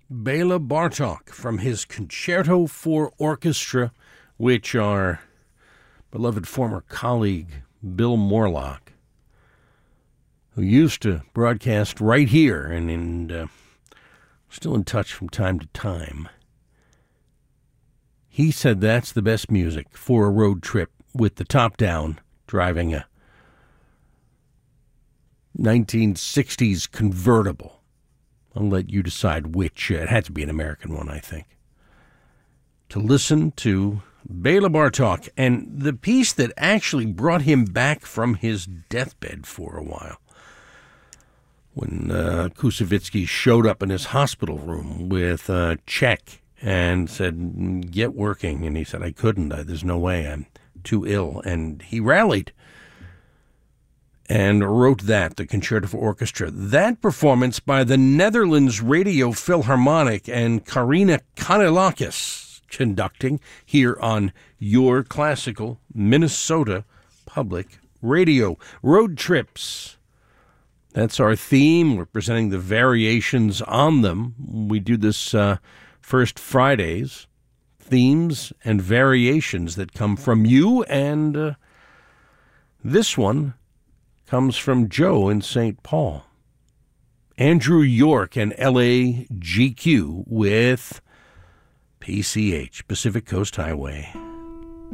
Bela Bartok from his Concerto for Orchestra, which our beloved former colleague Bill Morlock, who used to broadcast right here and still in touch from time to time, he said that's the best music for a road trip with the top down, driving a 1960s convertible. I'll let you decide which. It had to be an American one, I think. To listen to Bela Bartok and the piece that actually brought him back from his deathbed for a while. When Koussevitzky showed up in his hospital room with a check and said, "Get working." And he said, "I couldn't. There's no way. I'm too ill." And he rallied and wrote that, the Concerto for Orchestra. That performance by the Netherlands Radio Philharmonic and Karina Kanelakis conducting here on Your Classical Minnesota Public Radio. Road trips. That's our theme. We're presenting the variations on them. We do this first Fridays. Themes and variations that come from you, and this one comes from Joe in St. Paul. Andrew York and LAGQ with PCH, Pacific Coast Highway.